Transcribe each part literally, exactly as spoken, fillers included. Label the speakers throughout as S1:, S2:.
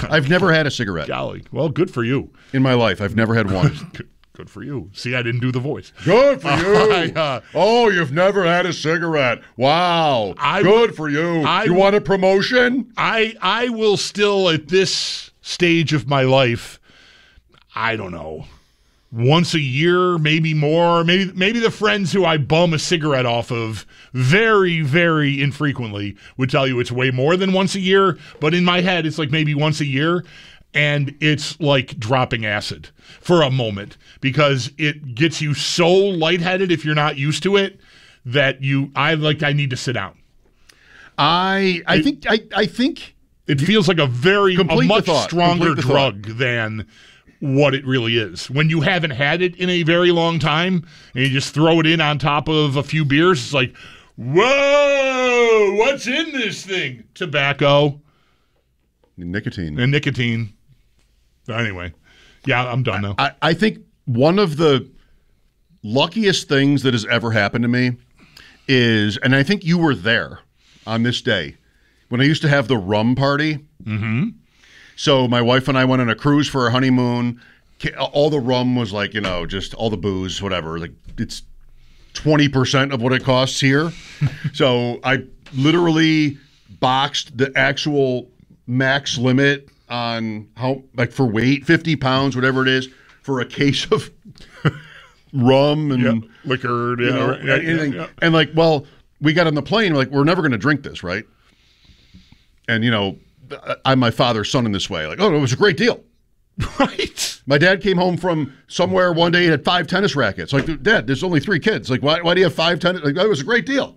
S1: I've never had a cigarette.
S2: Golly. Well, good for you.
S1: In my life, I've never had one.
S2: good, good for you. See, I didn't do the voice.
S1: Good for you.
S2: I, uh,
S1: oh, you've never had a cigarette. Wow.
S2: I,
S1: good for you.
S2: I,
S1: you want a promotion?
S2: I I will still, at this stage of my life, I don't know, once a year, maybe more, maybe maybe the friends who I bum a cigarette off of very, very infrequently would tell you it's way more than once a year, but in my head it's like maybe once a year, and it's like dropping acid for a moment because it gets you so lightheaded if you're not used to it that you I like I need to sit down.
S1: I I
S2: it,
S1: think I I think
S2: it feels like a very a much
S1: thought.
S2: stronger drug than what it really is. When you haven't had it in a very long time and you just throw it in on top of a few beers, it's like, whoa, what's in this thing? Tobacco.
S1: Nicotine.
S2: And nicotine. Anyway, yeah, I'm done now.
S1: I, I think one of the luckiest things that has ever happened to me is, and I think you were there on this day, when I used to have the rum party.
S2: Mm-hmm.
S1: So my wife and I went on a cruise for our honeymoon. All the rum was like, you know, just all the booze, whatever. Like it's twenty percent of what it costs here. So I literally boxed the actual max limit on how, like for weight, fifty pounds, whatever it is, for a case of rum and
S2: yep. liquor,
S1: you
S2: yeah,
S1: know,
S2: right, yeah,
S1: anything.
S2: yeah, yeah.
S1: And like, well, we got on the plane, we're like, we're never going to drink this, right? And, you know, I'm my father's son in this way. Like, oh, no, it was a great deal.
S2: Right.
S1: My dad came home from somewhere one day and had five tennis rackets. Like, Dad, there's only three kids. Like, why, why do you have five tennis? Like, that was a great deal.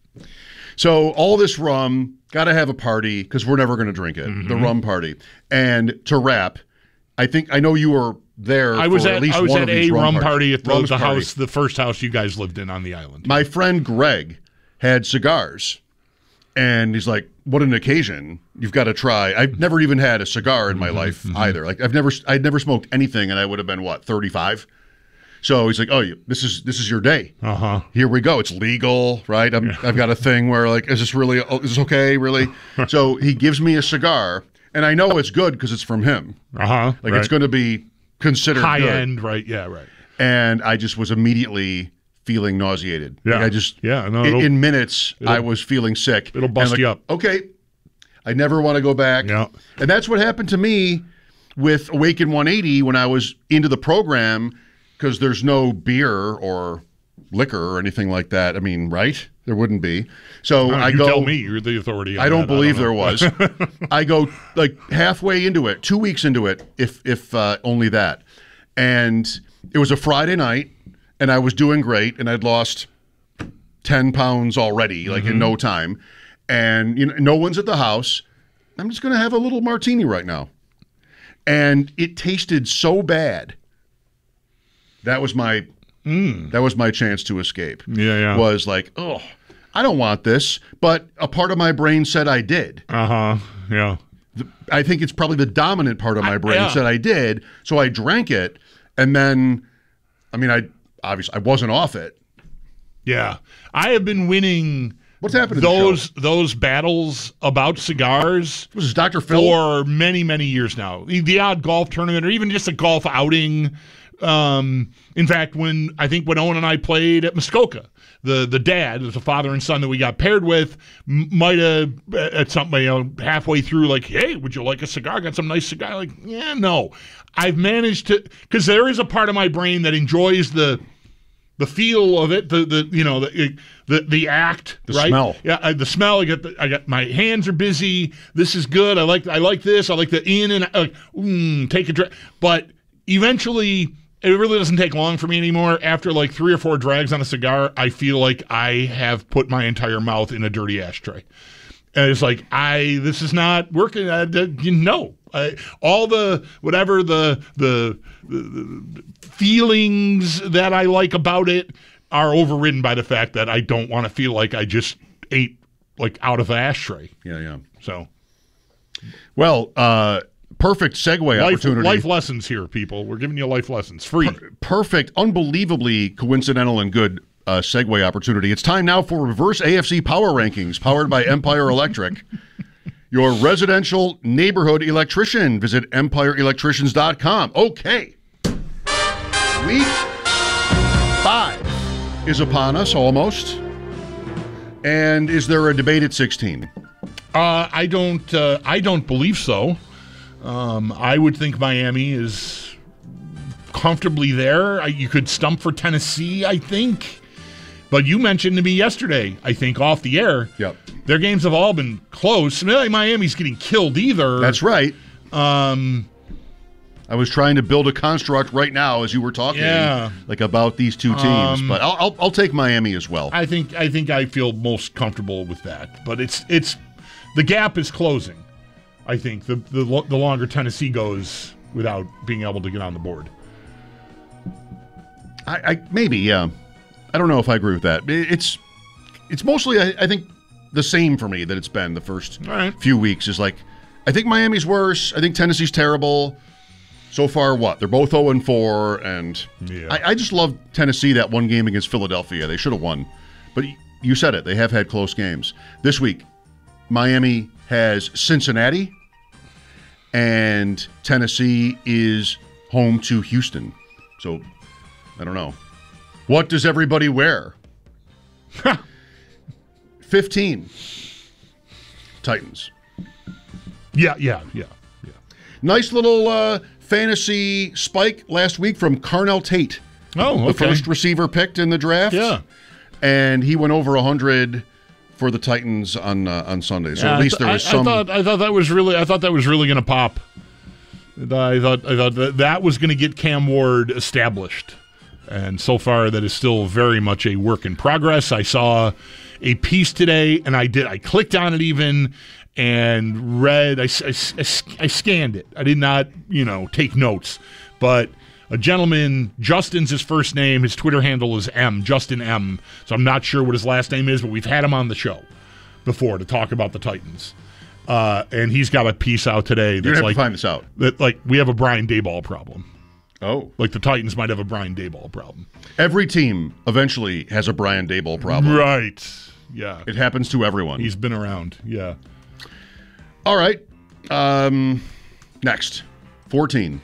S1: So all this rum, got to have a party because we're never going to drink it, mm-hmm. the rum party. And to wrap, I think, I know you were there
S2: I was
S1: for
S2: at,
S1: at least
S2: I was
S1: one
S2: at
S1: of these
S2: a
S1: rum,
S2: rum
S1: parties.
S2: party at the,
S1: Rum's
S2: the
S1: party.
S2: house, the first house you guys lived in on the island.
S1: My friend Greg had cigars. And he's like, what an occasion. You've got to try. I've never even had a cigar in my mm-hmm, life mm-hmm. either. Like I've never I'd never smoked anything, and I would have been, what, thirty-five? So he's like, oh, this is this is your day.
S2: Uh-huh.
S1: Here we go. It's legal, right? I'm, yeah. I've got a thing where, like, is this really, is this okay, really? So he gives me a cigar, and I know it's good because it's from him.
S2: Uh-huh.
S1: Like
S2: right.
S1: it's going to be considered
S2: high
S1: good.
S2: end, right? Yeah, right.
S1: And I just was immediately feeling nauseated.
S2: Yeah.
S1: Like I just,
S2: yeah, no,
S1: in, in minutes, I was feeling sick.
S2: It'll bust
S1: like,
S2: you up.
S1: Okay, I never want to go back.
S2: Yeah.
S1: And that's what happened to me with Awaken one eighty when I was into the program, because there's no beer or liquor or anything like that. I mean, right? There wouldn't be. So
S2: uh,
S1: I
S2: you
S1: go.
S2: Tell me, you're the authority.
S1: I don't
S2: that.
S1: believe
S2: I don't
S1: there was. I go like halfway into it, two weeks into it, if if uh, only that. And it was a Friday night. And I was doing great, and I'd lost ten pounds already, like mm-hmm. in no time. And you know, no one's at the house. I'm just going to have a little martini right now. And it tasted so bad. That was my mm. that was my chance to escape.
S2: Yeah, yeah.
S1: Was like, oh, I don't want this. But a part of my brain said I did.
S2: Uh-huh, yeah.
S1: The, I think it's probably the dominant part of my brain I, yeah. said I did. So I drank it, and then, I mean, I... Obviously, I wasn't off it.
S2: Yeah. I have been winning
S1: What's happened to
S2: those those battles about cigars
S1: was this Doctor Phil?
S2: For many, many years now. The odd golf tournament or even just a golf outing. Um, in fact, when I think when Owen and I played at Muskoka, the the dad, the father and son that we got paired with, m- might have at something, you know, halfway through, like, hey, would you like a cigar? Got some nice cigar. Like, yeah, no. I've managed to, because there is a part of my brain that enjoys the the feel of it, the the you know the the the act,
S1: the
S2: right?
S1: smell.
S2: Yeah, I, the smell. I got the, I got my hands are busy. This is good. I like I like this. I like the in and uh, mm, take a drag. But eventually, it really doesn't take long for me anymore. After like three or four drags on a cigar, I feel like I have put my entire mouth in a dirty ashtray. And it's like, I, this is not working. I, you know, I, all the, whatever the, the, the, the feelings that I like about it are overridden by the fact that I don't want to feel like I just ate like out of an ashtray.
S1: Yeah, yeah.
S2: So.
S1: Well, uh, perfect segue
S2: life,
S1: opportunity.
S2: Life lessons here, people. We're giving you life lessons. Free.
S1: Per- perfect, unbelievably coincidental and good Uh, segue opportunity. It's time now for Reverse A F C Power Rankings, powered by Empire Electric. your residential neighborhood electrician. Visit empire electricians dot com. Okay. Week five is upon us almost. And is there a debate at sixteen?
S2: Uh, I don't. Uh, I don't believe so. Um, I would think Miami is comfortably there. I, you could stump for Tennessee, I think. But you mentioned to me yesterday, I think, off the air.
S1: Yep.
S2: Their games have all been close. Not like Miami's getting killed either.
S1: That's right.
S2: Um,
S1: I was trying to build a construct right now as you were talking,
S2: Yeah.
S1: like about these two teams.
S2: Um,
S1: but I'll, I'll I'll take Miami as well.
S2: I think. I think I feel most comfortable with that. But it's it's the gap is closing. I think the the lo- the longer Tennessee goes without being able to get on the board.
S1: I, I maybe yeah. I don't know if I agree with that. It- It's it's mostly I, I think the same for me that it's been the first
S2: All right.
S1: few weeks. Is like I think Miami's worse. I think Tennessee's terrible. So far, what? They're both oh and four, and
S2: Yeah.
S1: I, I just love Tennessee that one game against Philadelphia. They should have won. But y- you said it. They have had close games. This week, Miami has Cincinnati, and Tennessee is home to Houston. So, I don't know. What does everybody wear? fifteen. Titans.
S2: Yeah, yeah, yeah, yeah.
S1: Nice little uh, fantasy spike last week from Carnell Tate,
S2: Oh, okay.
S1: the first receiver picked in the draft.
S2: Yeah.
S1: And he went over one hundred for the Titans on uh, on Sunday. So
S2: Yeah,
S1: at least there
S2: I,
S1: was
S2: I
S1: some.
S2: thought I thought that was really I thought that was really going to pop. I thought I thought that, that was going to get Cam Ward established, and so far that is still very much a work in progress. I saw a piece today, and I did I clicked on it even and read. I, I, I scanned it. I did not you know take notes, but. A gentleman, Justin's his first name. His Twitter handle is M, Justin M. So I'm not sure what his last name is, but we've had him on the show before to talk about the Titans. Uh, and he's got a piece out today
S1: You're
S2: that's
S1: gonna have
S2: like
S1: to find this out.
S2: that. Like we have a Brian Daboll problem.
S1: Oh,
S2: Like the Titans might have a Brian Daboll problem.
S1: every team eventually has a Brian Daboll problem.
S2: Right. Yeah.
S1: It happens to everyone.
S2: He's been around. Yeah.
S1: All right. Um, next, fourteen.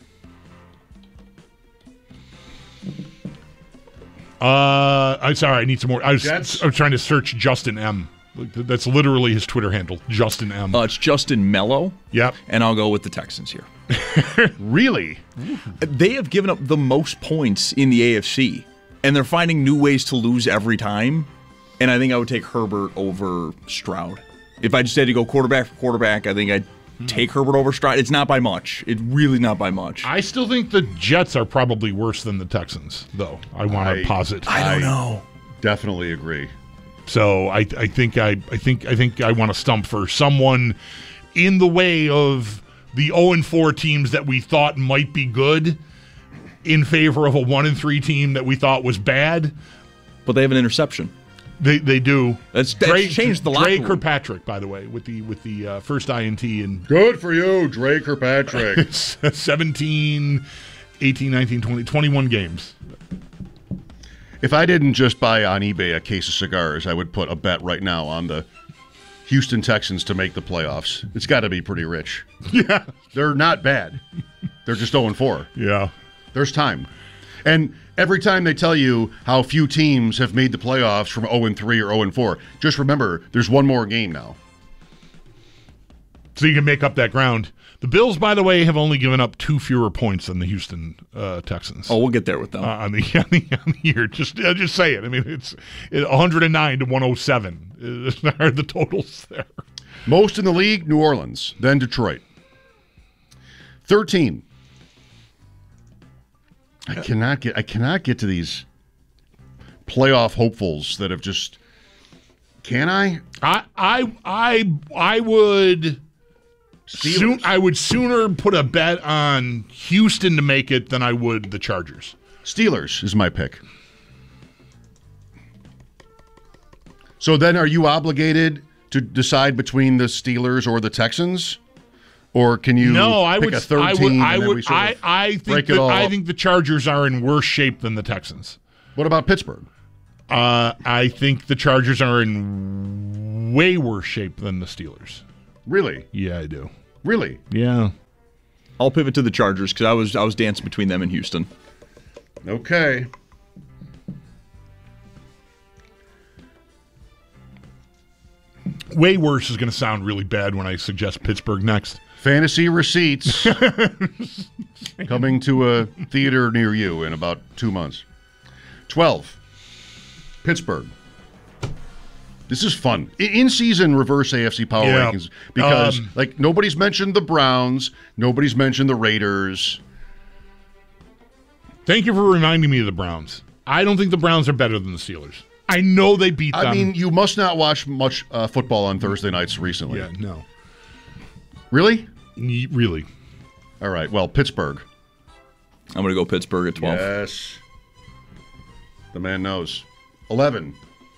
S2: Uh, I'm sorry. I need some more. I was,
S1: Jets?
S2: I was trying to search Justin M. Like, That's literally his Twitter handle, Justin M.
S3: Uh, it's Justin Mello,
S2: Yep.
S3: and I'll go with the Texans here.
S1: Really?
S3: They have given up the most points in the A F C, and they're finding new ways to lose every time. And I think I would take Herbert over Stroud. If I just had to go quarterback for quarterback, I think I'd take Herbert over Stroud. It's not by much. It's really not by much.
S2: I still think the Jets are probably worse than the Texans, though. I want
S1: I-
S2: to posit.
S3: I don't
S1: I-
S3: know.
S1: Definitely agree.
S2: So I, I think I, I think I think I want to stump for someone in the way of the oh and four teams that we thought might be good, in favor of a one and three team that we thought was bad.
S3: But they have an interception.
S2: They they do.
S3: That's, that's
S2: Dre,
S3: changed the
S2: Dre
S3: locker room.
S2: Kirkpatrick, by the way, with the with the uh, first I N T in
S1: Good for you, Dre Kirkpatrick.
S2: seventeen, eighteen, nineteen, twenty, twenty-one games.
S1: If I didn't just buy on eBay a case of cigars, I would put a bet right now on the Houston Texans to make the playoffs. It's got to be pretty rich.
S2: Yeah.
S1: They're not bad. They're just oh and four.
S2: Yeah.
S1: There's time. And every time they tell you how few teams have made the playoffs from oh and three or oh and four, just remember there's one more game now.
S2: So you can make up that ground. The Bills, by the way, have only given up two fewer points than the Houston uh, Texans.
S3: Oh, we'll get there with them.
S2: Uh, on the on the, on the year, just uh, just say it. I mean, it's it, one hundred nine to one hundred seven are the totals there.
S1: Most in the league, New Orleans, then Detroit. thirteen. I cannot get I cannot get to these playoff hopefuls that have just can I?
S2: I I I I would
S1: Steelers.
S2: soon I would sooner put a bet on Houston to make it than I would the Chargers.
S1: Steelers is my pick. So then are you obligated to decide between the Steelers or the Texans? Or can you
S2: No, I
S1: pick
S2: would
S1: a third
S2: I would
S1: team
S2: I
S1: and then
S2: would
S1: we sort
S2: I
S1: of
S2: I
S1: break
S2: think
S1: it
S2: that,
S1: all
S2: I
S1: up?
S2: think the Chargers are in worse shape than the Texans.
S1: What about Pittsburgh?
S2: Uh, I think the Chargers are in way worse shape than the Steelers.
S1: Really?
S2: Yeah, I do.
S1: Really?
S2: Yeah.
S3: I'll pivot to the Chargers because I was I was dancing between them and Houston.
S1: Okay.
S2: Way worse is going to sound really bad when I suggest Pittsburgh next.
S1: Fantasy receipts coming to a theater near you in about two months. twelve. Pittsburgh. This is fun. In season reverse A F C power
S2: Yeah.
S1: rankings because
S2: Um,
S1: like nobody's mentioned the Browns, nobody's mentioned the Raiders.
S2: Thank you for reminding me of the Browns. I don't think the Browns are better than the Steelers. I know they beat them.
S1: I mean, you must not watch much uh, football on Thursday nights recently.
S2: yeah, no.
S1: Really?
S2: Ye- Really.
S1: All right. Well, Pittsburgh.
S3: I'm going to go Pittsburgh at twelve.
S1: Yes. The man knows. eleven.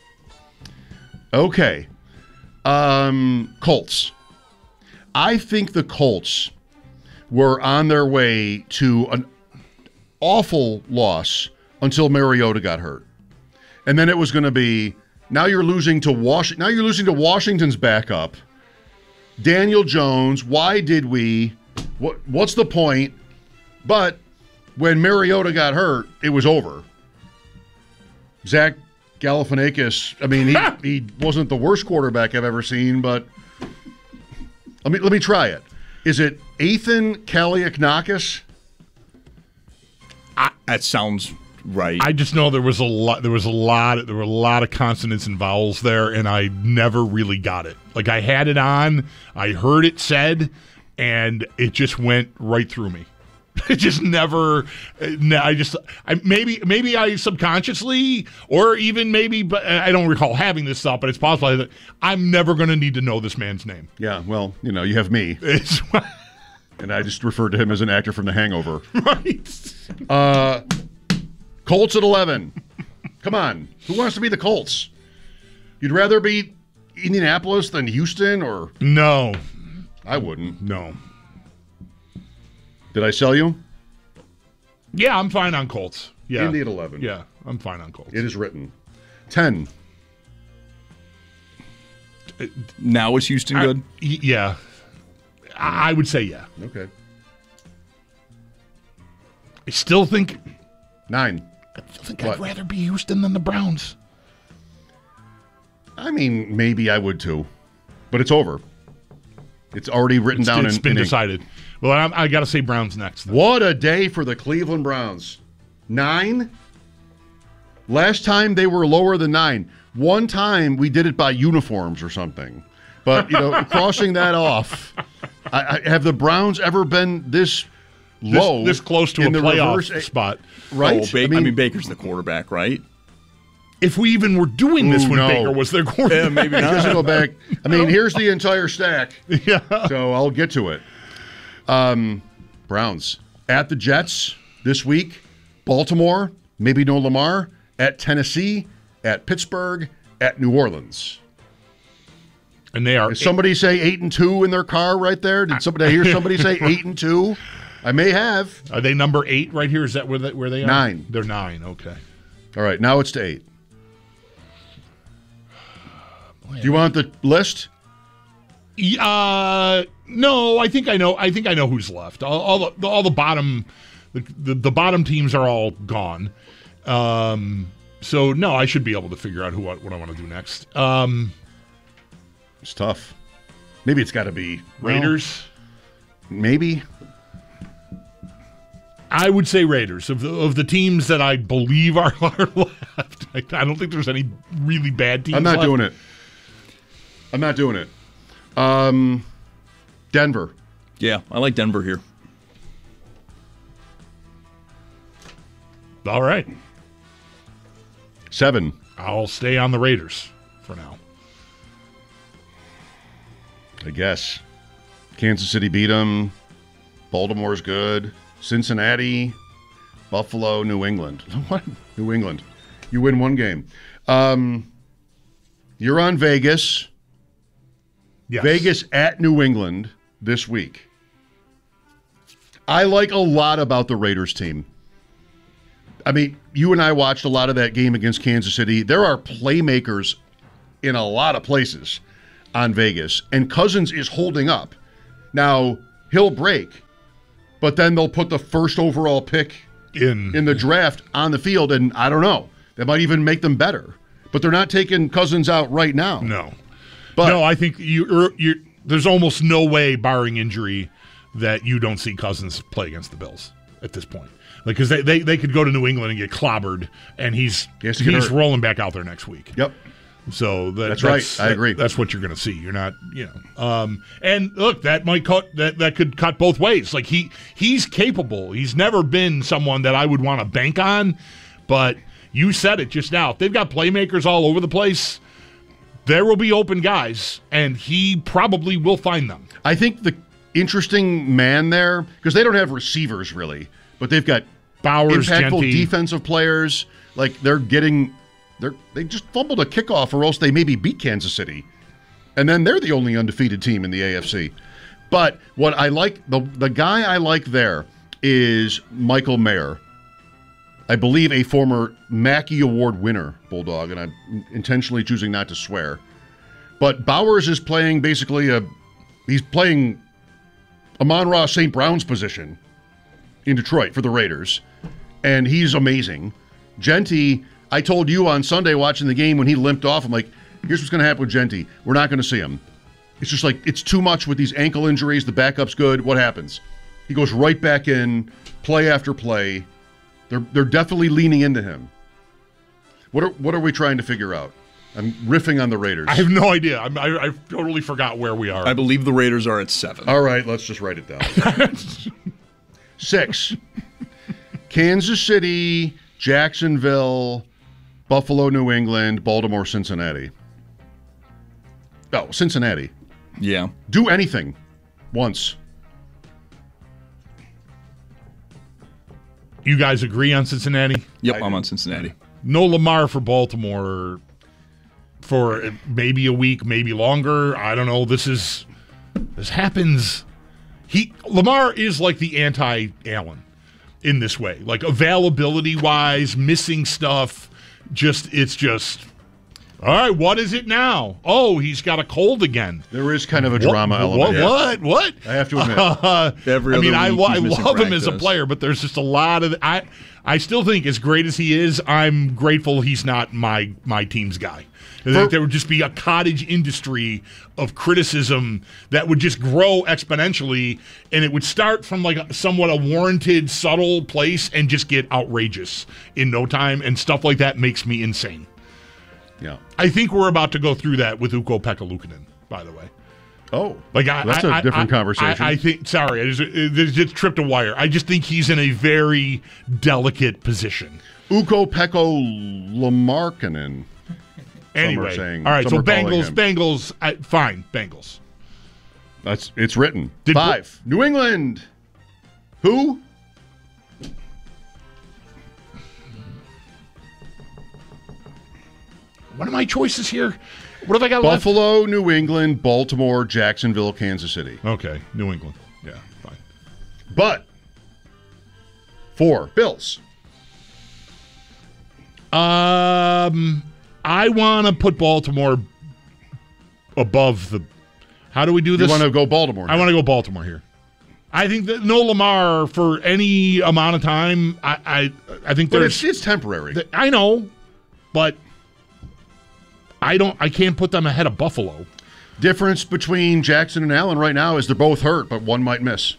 S1: Okay. Um, Colts. I think the Colts were on their way to an awful loss until Mariota got hurt. And then it was going to be, now you're losing to Wash- now you're losing to Washington's backup. Daniel Jones, why did we? What what's the point? But when Mariota got hurt, it was over. Zach Galifianakis, I mean, he, he wasn't the worst quarterback I've ever seen, but let me let me try it. Is it Ethan Kaliaknakis?
S3: That sounds right.
S2: I just know there was a lot. There was a lot. There were a lot of consonants and vowels there, and I never really got it. Like I had it on, I heard it said, and it just went right through me. It just never. I just. I maybe maybe I subconsciously, or even maybe, but I don't recall having this thought. But it's possible that I'm never going to need to know this man's name.
S1: Yeah, well, you know, you have me,
S2: It's
S1: and I just referred to him as an actor from The Hangover.
S2: right.
S1: Uh, Colts at eleven. Come on, who wants to be the Colts? You'd rather be Indianapolis than Houston, or
S2: No,
S1: I wouldn't.
S2: no.
S1: Did I sell you?
S2: Yeah, I'm fine on Colts. Yeah,
S1: Indy at eleven.
S2: Yeah, I'm fine on Colts.
S1: It is written. ten.
S3: now is Houston
S2: I-
S3: good?
S2: y- yeah, I I would say yeah.
S1: Okay.
S2: I still think
S1: nine.
S2: I still think
S1: What?
S2: I'd rather be Houston than the Browns.
S1: I mean, maybe I would too, but it's over. It's already written
S2: It's,
S1: down
S2: it's
S1: in,
S2: been
S1: in ink.
S2: decided. Well, I, I got to say Browns next. Then.
S1: What a day for the Cleveland Browns. Nine? Last time they were lower than nine. One time we did it by uniforms or something. But, you know, crossing that off, I, I, have the Browns ever been this
S2: This,
S1: low?
S2: this close to a
S1: in the
S2: playoff
S1: reverse-
S2: spot.
S1: Right?
S3: Oh, Ba- I, mean, Baker's the quarterback, right?
S2: If we even were doing this
S1: Ooh,
S2: when
S1: no.
S2: Baker was their quarterback,
S3: Yeah, maybe
S1: It
S3: not.
S1: doesn't go back. I mean, here's the entire stack.
S2: yeah.
S1: So I'll get to it. Um, Browns at the Jets this week. Baltimore, maybe no Lamar. At Tennessee, at Pittsburgh, at New Orleans.
S2: And they are
S1: Did somebody say eight and two in their car right there? Did somebody I hear somebody say eight and two? I may have.
S2: Are they number eight right here? Is that where they, where they are?
S1: Nine.
S2: They're nine. Okay.
S1: All right, now it's to eight. Do you want the list?
S2: Uh, no, I think I know. I think I know who's left. All, all the all the bottom, the, the the bottom teams are all gone. Um, so no, I should be able to figure out who I, what I want to do next. Um,
S1: It's tough. Maybe it's got to be well,
S2: Raiders.
S1: maybe.
S2: I would say Raiders of the of the teams that I believe are, are left. I, I don't think there's any really bad teams.
S1: I'm not
S2: left.
S1: doing it. I'm not doing it. Um, Denver.
S3: Yeah, I like Denver here.
S2: All right,
S1: Seven.
S2: I'll stay on the Raiders for now.
S1: I guess. Kansas City beat them. Baltimore's good. Cincinnati, Buffalo, New England. What? New England. You win one game. Um, you're on Vegas.
S2: Yes.
S1: Vegas at New England this week. I like a lot about the Raiders team. I mean, you and I watched a lot of that game against Kansas City. There are playmakers in a lot of places. on Vegas, and Cousins is holding up. Now, he'll break, but then they'll put the first overall pick
S2: In
S1: in the draft on the field, and I don't know. That might even make them better. But they're not taking Cousins out right now.
S2: No.
S1: But
S2: no, I think you you there's almost no way, barring injury, that you don't see Cousins play against the Bills at this point. Like, because they, they, they could go to New England and get clobbered, and he's
S1: He has to get
S2: he's
S1: hurt.
S2: rolling back out there next week.
S1: Yep.
S2: So that,
S1: That's
S2: that's,
S1: right. I
S2: that-
S1: agree.
S2: That's what you're going to see. You're not, you know. Um, and look, that might cut that that could cut both ways. Like he he's capable. He's never been someone that I would want to bank on. But you said it just now. If they've got playmakers all over the place, there will be open guys, and he probably will find them.
S1: I think the interesting man there, because they don't have receivers really, but they've got
S2: Bowers,
S1: impactful
S2: Genty.
S1: defensive players. Like they're getting, they're they just fumbled a kickoff, or else they maybe beat Kansas City, and then they're the only undefeated team in the A F C. But what I like, the the guy I like there is Michael Mayer. I believe a former Mackey Award winner, Bulldog, and I'm intentionally choosing not to swear. But Bowers is playing basically a, he's playing Amon-Ra Saint Brown's position in Detroit for the Raiders, and he's amazing. Genty, I told you on Sunday watching the game when he limped off, I'm like, here's what's going to happen with Genty. We're not going to see him. It's just like, it's too much with these ankle injuries. The backup's good. What happens? He goes right back in, play after play. They're they're definitely leaning into him. What are what are we trying to figure out? I'm riffing on the Raiders.
S2: I have no idea. I'm, I I totally forgot where we are.
S3: I believe the Raiders are at seven.
S1: All right, let's just write it down. Six. Kansas City, Jacksonville, Buffalo, New England, Baltimore, Cincinnati. Oh, Cincinnati.
S3: Yeah.
S1: Do anything once.
S2: You guys agree on Cincinnati?
S3: Yep,
S1: I
S3: I'm
S1: do.
S3: on Cincinnati.
S2: No Lamar for Baltimore for maybe a week, maybe longer. I don't know. This is this happens. He Lamar is like the anti-Allen in this way, like availability wise, missing stuff. Just it's just all right. What is it now? Oh, he's got a cold again.
S1: There is kind of a
S2: What-
S1: drama element.
S2: What?
S1: Yeah.
S2: What? What?
S1: I have to admit.
S2: Uh,
S3: Every
S2: I mean,
S3: other
S2: I,
S3: week
S2: lo- I
S3: he's missing
S2: love him as a
S3: practice.
S2: player, but there's just a lot of I. I still think, as great as he is, I'm grateful he's not my my team's guy. I think there would just be a cottage industry of criticism that would just grow exponentially, and it would start from like a, somewhat a warranted, subtle place and just get outrageous in no time, and stuff like that makes me insane.
S1: Yeah.
S2: I think we're about to go through that with Ukko Pekka-Luukkonen, by the way.
S1: Oh,
S2: Like I,
S1: that's
S2: a
S1: a different conversation.
S2: I, I think. Sorry, I just, it, it just tripped a wire. I just think he's in a very delicate position.
S1: Ukko Pekko Lamarkkinen.
S2: Anyway,
S1: saying-
S2: all right.
S1: some
S2: So
S1: are calling
S2: Bengals,
S1: him.
S2: Bengals, I, fine, Bengals.
S1: That's it's written.
S2: Did-
S1: Five. New England. Who?
S2: What are my choices here? What have I got left?
S1: Buffalo, New England, Baltimore, Jacksonville, Kansas City.
S2: Okay, New England. Yeah, fine.
S1: But four Bills.
S2: Um, I want to put Baltimore above the. How do we do
S1: You
S2: this?
S1: want to go Baltimore?
S2: I want to go Baltimore here. I think that no Lamar for any amount of time. I I, I think
S1: but
S2: there's.
S1: it's it's temporary.
S2: th- I know, but I don't. I can't put them ahead of Buffalo.
S1: Difference between Jackson and Allen right now is they're both hurt, but one might miss.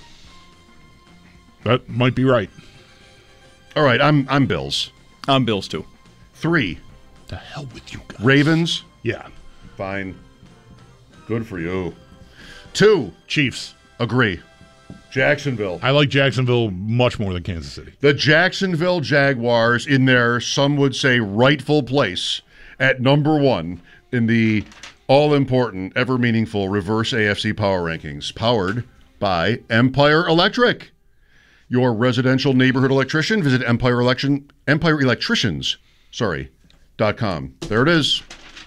S2: That might be right.
S1: All right, I'm I'm Bills.
S3: I'm Bills too.
S1: Three
S2: The hell with you guys.
S1: Ravens.
S2: Yeah.
S1: Fine. Good for you. Two.
S2: Chiefs.
S1: Agree. Jacksonville.
S2: I like Jacksonville much more than Kansas City.
S1: The Jacksonville Jaguars in their, some would say, rightful place at number one in the all-important, ever-meaningful reverse A F C power rankings, powered by Empire Electric. Your residential neighborhood electrician. Visit Empire Election, Empire Electricians, sorry, dot com. There it is.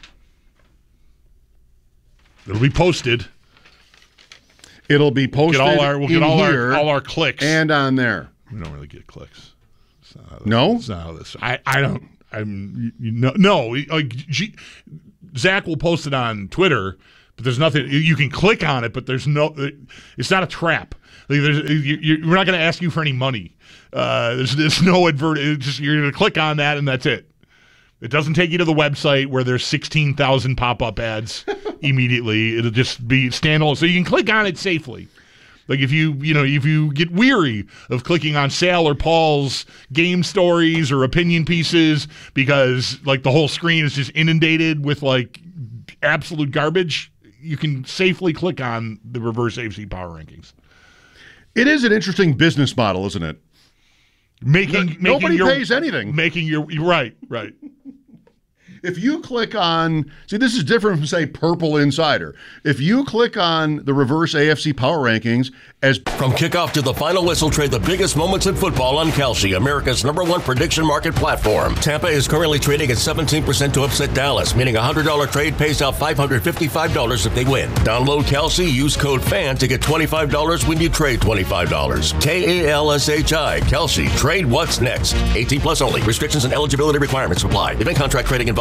S2: It'll be posted.
S1: It'll be posted
S2: Get all our we'll
S1: in
S2: get all
S1: here
S2: our all our clicks.
S1: and on there.
S2: we don't really get clicks. It's not how this,
S1: No?
S2: it's not how this. I I don't. I'm you, you know no like G, Zach will post it on Twitter, but there's nothing. You can click on it, but there's no. It's not a trap. Like there's, you, we're not going to ask you for any money. Uh, there's, there's no advert. It's just you're going to click on that, and that's it. It doesn't take you to the website where there's sixteen thousand pop-up ads immediately. It'll just be standalone, so you can click on it safely. Like if you, you know, if you get weary of clicking on Sal or Paul's game stories or opinion pieces because like the whole screen is just inundated with like absolute garbage, you can safely click on the Reverse A F C Power Rankings.
S1: It is an interesting business model, isn't it?
S2: Making,
S1: no,
S2: making
S1: nobody
S2: your,
S1: pays anything.
S2: Making your right, right.
S1: If you click on, see, this is different from, say, Purple Insider. If you click on the Reverse A F C Power Rankings as...
S4: From kickoff to the final whistle, trade the biggest moments in football on Kalshi, America's number one prediction market platform. Tampa is currently trading at seventeen percent to upset Dallas, meaning a one hundred dollars trade pays out five hundred fifty-five dollars if they win. Download Kalshi, use code FAN to get twenty-five dollars when you trade twenty-five dollars. K A L S H I, Kalshi. Trade what's next. eighteen plus only. Restrictions and eligibility requirements apply. Event contract trading involved